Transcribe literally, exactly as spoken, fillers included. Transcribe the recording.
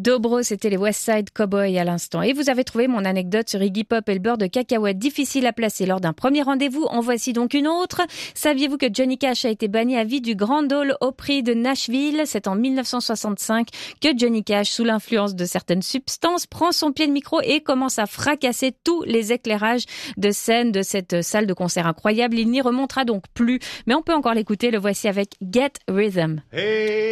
Dobro, c'était les West Side Cowboys à l'instant. Et vous avez trouvé mon anecdote sur Iggy Pop et le beurre de cacahuète difficile à placer lors d'un premier rendez-vous. En voici donc une autre. Saviez-vous que Johnny Cash a été banni à vie du Grand Ole Opry de Nashville? C'est en mille neuf cent soixante-cinq que Johnny Cash, sous l'influence de certaines substances, prend son pied de micro et commence à fracasser tous les éclairages de scène de cette salle de concert incroyable. Il n'y remontera donc plus. Mais on peut encore l'écouter. Le voici avec Get Rhythm. Hey.